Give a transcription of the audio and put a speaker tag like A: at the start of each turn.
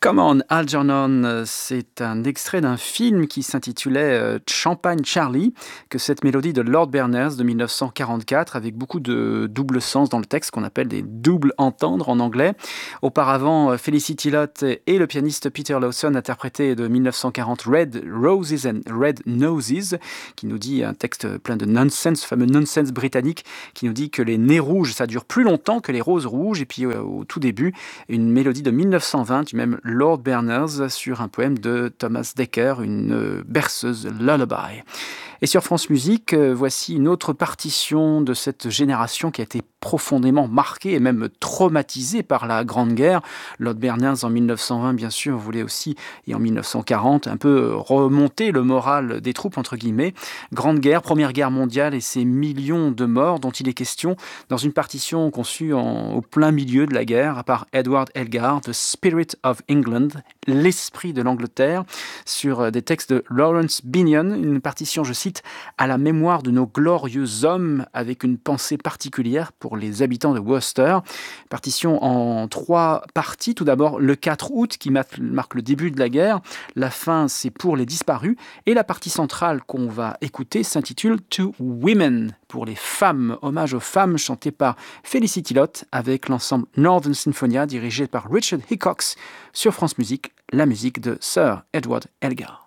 A: Come on, Algernon, c'est un extrait d'un film qui s'intitulait Champagne Charlie, que cette mélodie de Lord Berners de 1944, avec beaucoup de double sens dans le texte, qu'on appelle des doubles entendre en anglais. Auparavant, Felicity Lott et le pianiste Peter Lawson interprétaient de 1940 Red Roses and Red Noses, qui nous dit un texte plein de nonsense, fameux nonsense britannique, qui nous dit que les nez rouges, ça dure plus longtemps que les roses rouges. Et puis au tout début, une mélodie de 1920 du même Lord Berners sur un poème de Thomas Dekker, une berceuse lullaby. Et sur France Musique, voici une autre partition de cette génération qui a été profondément marquée et même traumatisée par la Grande Guerre. Lord Berners en 1920, bien sûr, voulait aussi, et en 1940, un peu remonter le moral des troupes, entre guillemets. Grande Guerre, Première Guerre mondiale et ces millions de morts dont il est question dans une partition conçue au plein milieu de la guerre par Edward Elgar, The Spirit of England, l'esprit de l'Angleterre, sur des textes de Lawrence Binyon, une partition, je cite, à la mémoire de nos glorieux hommes, avec une pensée particulière pour les habitants de Worcester. Partition en 3 parties. Tout d'abord, le 4 août, qui marque le début de la guerre. La fin, c'est pour les disparus. Et la partie centrale qu'on va écouter s'intitule To Women, pour les femmes. Hommage aux femmes, chanté par Felicity Lott, avec l'ensemble Northern Sinfonia, dirigé par Richard Hickox, sur France Musique, la musique de Sir Edward Elgar.